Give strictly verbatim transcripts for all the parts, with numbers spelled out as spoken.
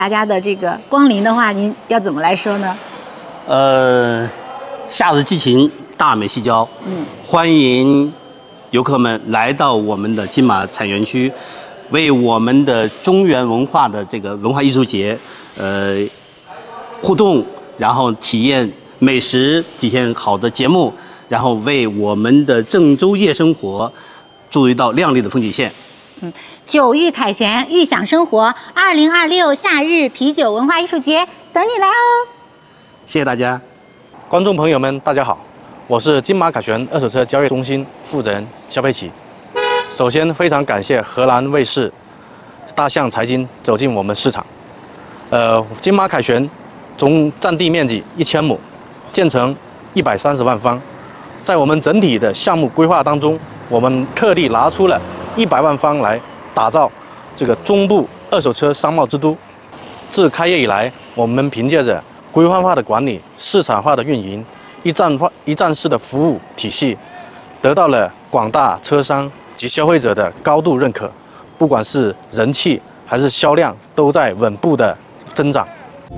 大家的这个光临的话，您要怎么来说呢？ 呃，夏日激情，大美细胶，嗯，欢迎游客们来到我们的金马产园区，为我们的中原文化的这个文化艺术节，呃，互动，然后体验美食，体验好的节目，然后为我们的郑州夜生活做一道亮丽的风景线。 嗯，九域凯旋，预享生活，二零二六夏日啤酒文化艺术节等你来哦！ 谢谢大家， 观众朋友们，大家好，我是金马凯旋二手车交易中心负责人肖佩奇。首先，非常感谢荷兰卫视大象财经走进我们市场。呃，金马凯旋总占地面积一千亩，建成一百三十万方。在我们整体的项目规划当中，我们特地拿出了一百万方来打造这个中部二手车商贸之都。自开业以来，我们凭借着规范化的管理、市场化的运营、一站化一站式的服务体系，得到了广大车商及消费者的高度认可。不管是人气还是销量，都在稳步的增长。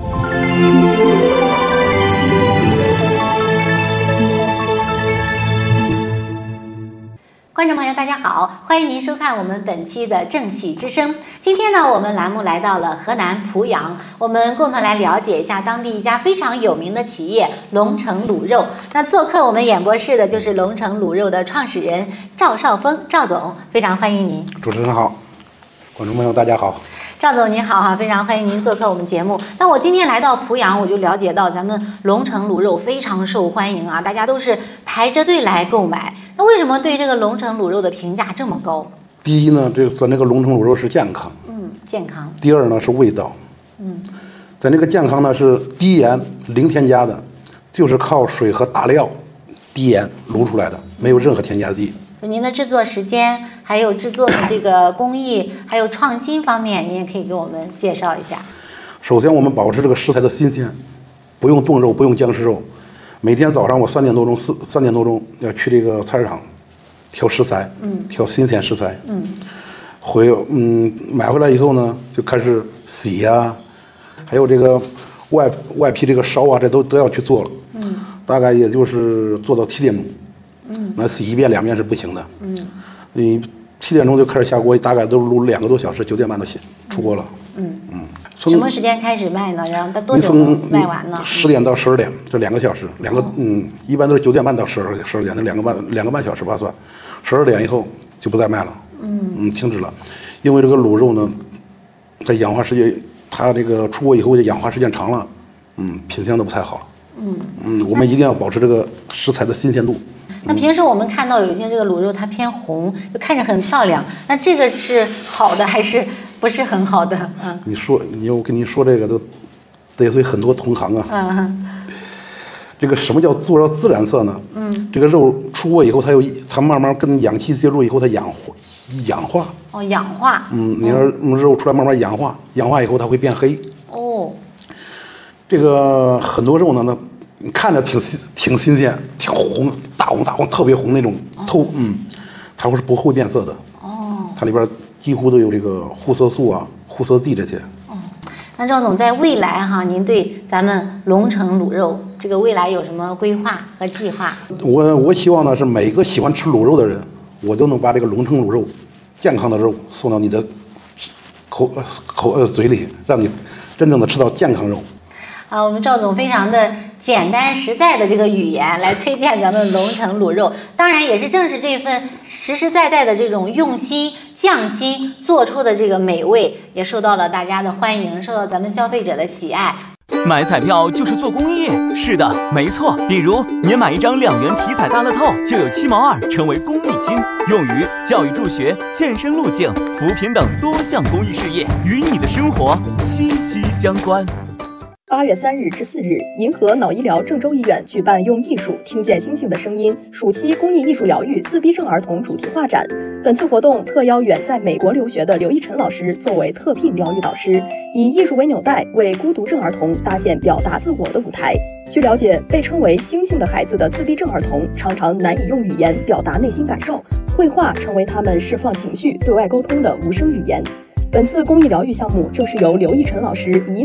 观众朋友，大家好，欢迎您收看我们本期的正气之声。今天呢，我们栏目来到了河南濮阳，我们共同来了解一下当地一家非常有名的企业龙城卤肉。那做客我们演播室的就是龙城卤肉的创始人赵少峰赵总，非常欢迎您。 主持人好，观众朋友大家好。 赵总您好哈，非常欢迎您做客我们节目。那我今天来到濮阳，我就了解到咱们龙城卤肉非常受欢迎啊，大家都是排着队来购买。那为什么对这个龙城卤肉的评价这么高？ 第一呢，这个咱这个龙城卤肉是健康， 嗯，健康。 第二呢是味道， 嗯， 咱这个健康呢是低盐零添加的，就是靠水和大料低盐卤出来的，没有任何添加剂。 您的制作时间，还有制作的这个工艺，还有创新方面，您也可以给我们介绍一下。 首先，我们保持这个食材的新鲜，不用冻肉，不用僵尸肉。每天早上我三点多钟，四三点多钟要去这个菜市场挑食材，嗯，挑新鲜食材，嗯，回嗯买回来以后呢，就开始洗呀、啊，还有这个外外皮这个烧啊，这都都要去做了，嗯，大概也就是做到七点钟。嗯，那洗一遍两遍是不行的。嗯，你七点钟就开始下锅，大概都是卤两个多小时，九点半都出锅了。嗯嗯， 什么时间开始卖呢？然后它多久卖完呢？ 十点到十二点，这两个小时，两个、哦、嗯，一般都是九点半到十二十二点，那两个半两个半小时吧算。十二点以后就不再卖了。嗯嗯，停止了，因为这个卤肉呢，在氧化时间，它这个出锅以后的氧化时间长了，嗯，品相都不太好了。嗯嗯，我们一定要保持这个食材的新鲜度。 那平时我们看到有一些这个卤肉它偏红，就看着很漂亮，那这个是好的还是不是很好的？嗯， 你说你我跟你说这个都得罪很多同行啊。嗯，这个什么叫做到自然色呢？嗯，这个肉出锅以后，它有它慢慢跟氧气接触以后，它氧化氧化。哦， 氧化。 嗯，你说肉出来慢慢氧化，氧化以后它会变黑。哦，这个很多肉呢，那。你看着挺挺新鲜，挺红，大红大红，特别红那种透，哦、嗯，它会是不会变色的。哦，它里边几乎都有这个护色素啊、护色剂这些。 哦，那赵总在未来哈，您对咱们龙城卤肉这个未来有什么规划和计划？ 我我希望呢是每个喜欢吃卤肉的人，我都能把这个龙城卤肉健康的肉送到你的口口呃嘴里，让你真正的吃到健康肉。 啊，我们赵总非常的简单实在的这个语言来推荐咱们龙城卤肉，当然也是正是这份实实在在的这种用心匠心做出的这个美味，也受到了大家的欢迎，受到咱们消费者的喜爱。 买彩票就是做公益，是的，没错。比如您买一张两元体彩大乐透，就有七毛二成为公益金，用于教育助学、健身路径、扶贫等多项公益事业，与你的生活息息相关。 八月三日至四日，银河脑医疗郑州医院举办用艺术听见星星的声音暑期公益艺术疗愈自闭症儿童主题画展。本次活动特邀远在美国留学的刘一晨老师作为特聘疗愈导师，以艺术为纽带，为孤独症儿童搭建表达自我的舞台。据了解，被称为星星的孩子的自闭症儿童常常难以用语言表达内心感受，绘画成为他们释放情绪、对外沟通的无声语言。 本次公益疗愈项目正是由刘义晨老师以